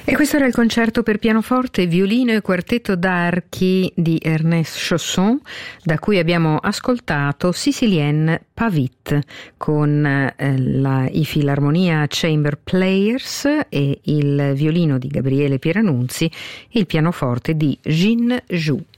E questo era il concerto per pianoforte, violino e quartetto d'archi di Ernest Chausson, da cui abbiamo ascoltato Sicilienne Pavit con i Filarmonia Chamber Players e il violino di Gabriele Pieranunzi e il pianoforte di Jin Zhu.